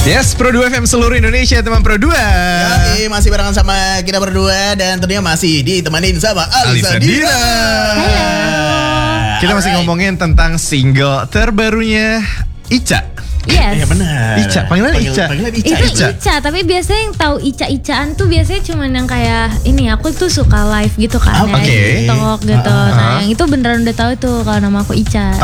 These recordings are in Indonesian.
Yes, Pro 2 FM seluruh Indonesia, teman Pro 2. Yoi, masih barengan sama kita berdua dan tentunya masih ditemanin sama Alisa Dira. Halo. Kita masih ngomongin tentang single terbarunya Ica. Yes. Iya benar. Ica, panggilan Ica. Itu Ica, tapi biasanya yang tahu Ica-Icaan tuh biasanya cuma yang kayak ini, aku tuh suka live gitu kan ya, Oke. di TikTok gitu. Nah, yang itu beneran udah tahu tuh kalau nama aku Ica.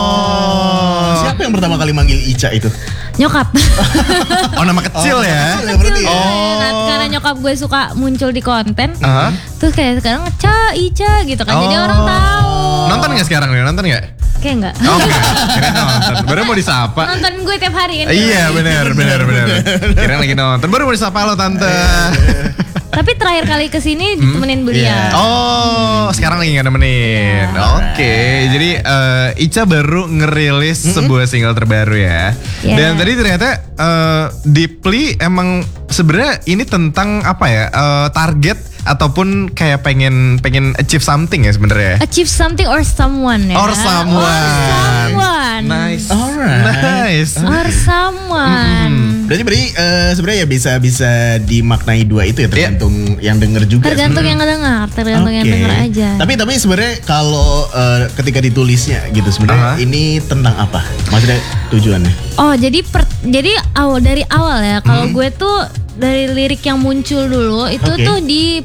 Oh. Siapa yang pertama kali manggil Ica itu? Nyokap. Oh, nama kecil ya. Kecil ya berarti ya. Karena nyokap gue suka muncul di konten. Aha. Terus kayak sekarang Ica gitu kan. Jadi orang tahu. Nonton nggak sekarang nih? Nonton nggak? Kayak enggak. Oh enggak. Kira nonton. Baru mau disapa. Nonton gue tiap hari kan. Iya benar. Kira lagi nonton. Baru mau disapa lo tante. Tapi terakhir kali kesini ditemenin beliau. Iya. Oh, sekarang lagi nggak nemenin. Oke, jadi Ica baru ngerilis sebuah single terbaru ya. Yeah. Dan tadi ternyata Deeply emang sebenarnya ini tentang apa ya? Target ataupun kayak pengen achieve something ya sebenarnya. Achieve something or someone ya. Or someone. Nice. Alright. Or someone. Berarti sebenarnya ya bisa dimaknai dua itu ya, tergantung yang denger juga. Tergantung yang ngedengar, tergantung yang Oke. denger aja. Tapi sebenarnya kalau ketika ditulisnya gitu sebenarnya ini tentang apa? Maksudnya tujuannya? Oh, jadi dari awal ya. Kalau gue tuh dari lirik yang muncul dulu itu Oke. tuh di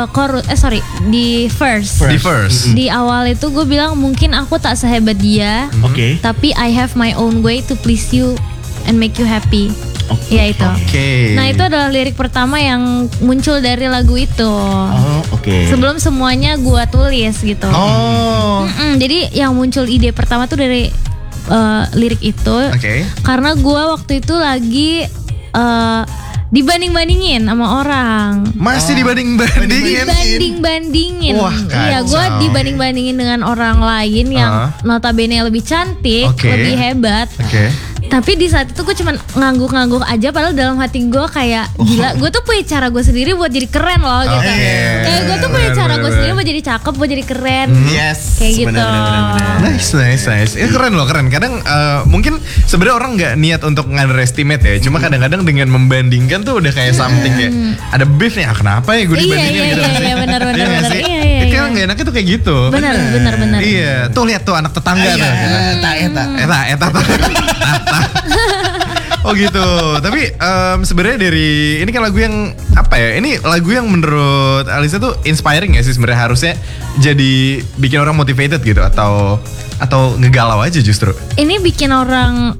di verse. Di first. Di awal itu gue bilang mungkin aku tak sehebat dia, Oke. tapi I have my own way to please you and make you happy. Ya itu. Oke. Nah, itu adalah lirik pertama yang muncul dari lagu itu. Oh, oke. Sebelum semuanya gue tulis gitu. Oh. Jadi yang muncul ide pertama tuh dari lirik itu. Oke. Karena gue waktu itu lagi dibanding-bandingin sama orang. Masih dibanding-bandingin. Dibanding-bandingin. Wah, Iya, gue kacau. dibanding-bandingin dengan orang lain yang notabene lebih cantik, Oke. lebih hebat. Oke. Tapi di saat itu gue cuman ngangguk-ngangguk aja, padahal dalam hati gue kayak gila, gue tuh punya cara gue sendiri buat jadi keren loh gitu. Oke. Kayak gue tuh punya cara gue Bener. sendiri buat jadi cakep, buat jadi keren. Yes. Kayak gitu. Benar. Nice. Itu keren loh, keren. Kadang mungkin sebenarnya orang nggak niat untuk underestimate ya. Cuma kadang-kadang dengan membandingkan tuh udah kayak something kayak ada beef nih. Kenapa ya gue dibandingin gitu? Iya, benar. nggak sih? Iya. Itu kan nggak enaknya tuh kayak gitu. Benar. Iya. Tuh lihat tuh anak tetangga tuh. Eta. Oh gitu. Tapi sebenarnya dari ini kan lagu yang apa ya? Ini lagu yang menurut Alisa tuh inspiring ya sih sebenarnya, harusnya jadi bikin orang motivated gitu atau ngegalau aja justru. Ini bikin orang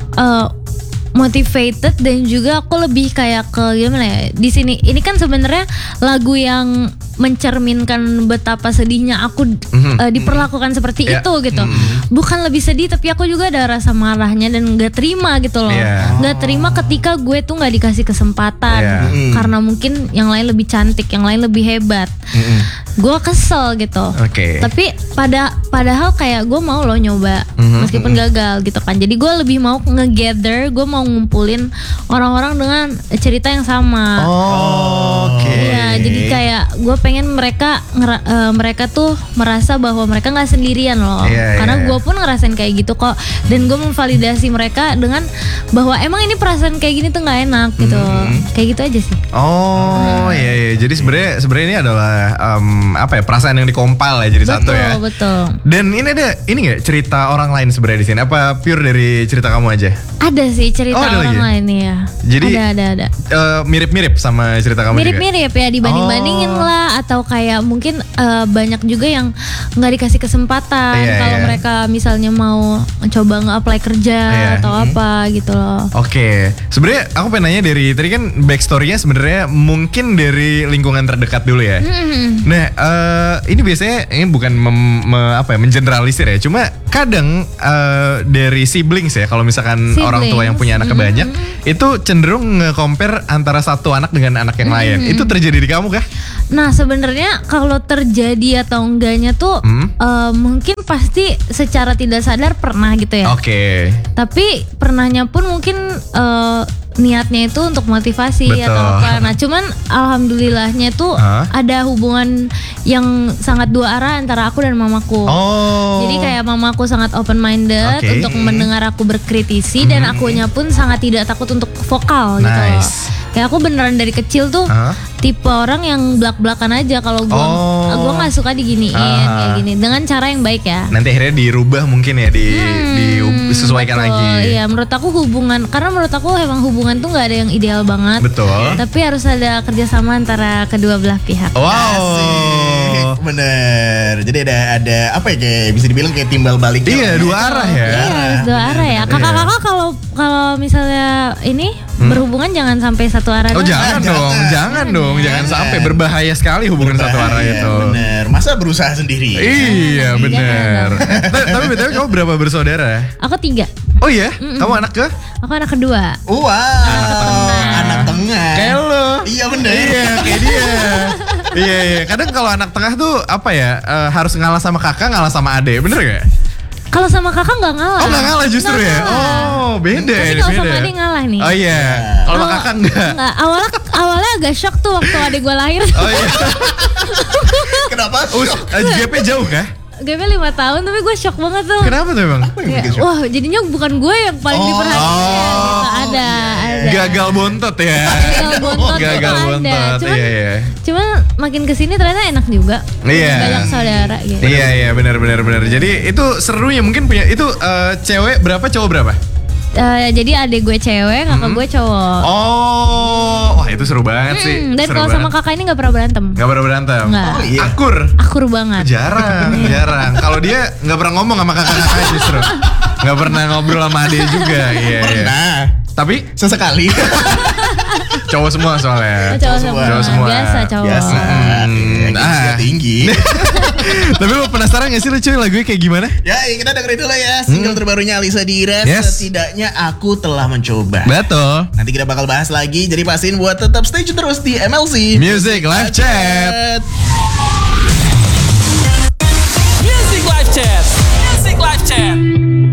motivated dan juga aku lebih kayak ke gimana ya? Di sini ini kan sebenarnya lagu yang mencerminkan betapa sedihnya aku diperlakukan seperti Yeah. itu gitu. Bukan lebih sedih, tapi aku juga ada rasa marahnya dan gak terima gitu loh. Yeah. Gak terima ketika gue tuh gak dikasih kesempatan Yeah. karena mungkin yang lain lebih cantik, yang lain lebih hebat. Gue kesel gitu. Oke. Tapi padahal kayak gue mau loh nyoba meskipun gagal gitu kan. Jadi gue lebih mau nge-gather, gue mau ngumpulin orang-orang dengan cerita yang sama. Oke. Iya, jadi kayak gue pengen mereka tuh merasa bahwa mereka nggak sendirian loh. Iya, Karena iya. gue pun ngerasain kayak gitu kok. Dan gue memvalidasi mereka dengan bahwa emang ini perasaan kayak gini tuh nggak enak gitu. Kayak gitu aja sih. Oh iya. Jadi sebenarnya ini adalah apa ya, perasaan yang dikompil ya jadi satu ya. Betul. Dan ini ada nggak cerita orang lain sebenarnya di sini? Apa pure dari cerita kamu aja? Ada sih cerita ada orang lagi? lain ya. Jadi ada. Mirip-mirip sama cerita kamu juga. Mirip-mirip ya, dibanding-bandingin lah, atau kayak mungkin banyak juga yang nggak dikasih kesempatan Iya, kalau iya. mereka misalnya mau coba nge-apply kerja Iya. atau apa gitu loh. Oke, sebenarnya aku pengen nanya dari tadi kan backstory-nya sebenarnya mungkin dari lingkungan terdekat dulu ya. Nah, ini biasanya ini bukan mengeneralisir ya, cuma kadang dari siblings ya, kalau misalkan orang tua yang punya anak banyak, itu cenderung nge-compare antara satu anak dengan anak yang lain. Itu terjadi di kamu kah? Nah sebenarnya kalau terjadi atau enggaknya tuh mungkin pasti secara tidak sadar pernah gitu ya. Oke. Tapi pernahnya pun mungkin niatnya itu untuk motivasi Betul. atau apa. Nah cuman alhamdulillahnya tuh ada hubungan yang sangat dua arah antara aku dan mamaku. Oh. Jadi kayak mamaku sangat open minded Oke. untuk mendengar aku berkritisi dan akunya pun sangat tidak takut untuk vokal gitu loh. Nice. Kayak aku beneran dari kecil tuh tipe orang yang belak-belakan aja kalau gua nggak suka diginiin kayak gini dengan cara yang baik ya. Nanti akhirnya dirubah mungkin ya disesuaikan Betul. lagi. Iya, menurut aku karena menurut aku emang hubungan tuh nggak ada yang ideal banget. Betul. Tapi harus ada kerjasama antara kedua belah pihak. Wow. Asik, bener. Jadi ada apa ya, kayak bisa dibilang kayak timbal balik. Iya, dua arah ya. Iya, harus dua arah ya. Kakak-kakak kalau misalnya ini berhubungan jangan sampai satu arah. Oh doang. jangan dong, jangan sampai berbahaya sekali hubungan satu arah itu. Bener. Masa berusaha sendiri? Iya bener. Tapi BTW kamu berapa bersaudara? Aku 3. Oh iya, kamu anak ke? Aku anak kedua. Wow, anak tengah. Kayak lo. Iya bener. Iya kayak dia. Iya. Kadang kalau anak tengah tuh apa ya, harus ngalah sama kakak, ngalah sama adek, bener gak? Kalau sama kakak nggak ngalah. Oh nggak ngalah justru Nggak ya? ngalah. Oh beda. Tapi kalau sama adik ngalah nih. Oh iya. Kalau sama kakak enggak. Enggak. Awalnya agak shock tuh waktu adik gue lahir. Oh iya. Kenapa? GP jauh kah? GP 5 tahun tapi gue shock banget tuh. Kenapa tuh emang? Kayak, wah jadinya bukan gue yang paling diperhatiin gitu. Ada. Gagal bontot ya. Gagal bontot Gagal tuh bontot. ada. Iya. Cuman makin kesini ternyata enak juga. Iya. Banyak saudara gitu. Iya benar. Jadi itu serunya mungkin punya itu cewek berapa cowok berapa? Jadi adik gue cewek, kakak gue cowok. Oh, wah itu seru banget sih. Dan Seru kalau sama kakak ini nggak pernah berantem. nggak pernah berantem. Nggak. Oh, iya. Akur banget. Jarang. Kalau dia nggak pernah ngomong sama kakak-kakaknya justru. Nggak pernah ngobrol sama adek juga. Iya. Pernah. Tapi Sesekali. cowok semua soalnya. Cowok semua. Biasa cowok. Biasa. Tinggi. Tapi lo penasaran gak sih lucu lagunya kayak gimana? Ya, kita dengerin dulu ya single terbarunya Alisa Dira. Yes. Setidaknya aku telah mencoba. Betul. Nanti kita bakal bahas lagi. Jadi pastiin buat tetap stay tune terus di MLC Music Live Chat.